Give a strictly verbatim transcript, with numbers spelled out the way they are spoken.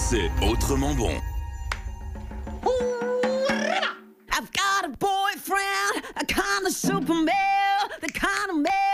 C'est autrement bon. I've got a boyfriend, a kind of Superman, the kind of man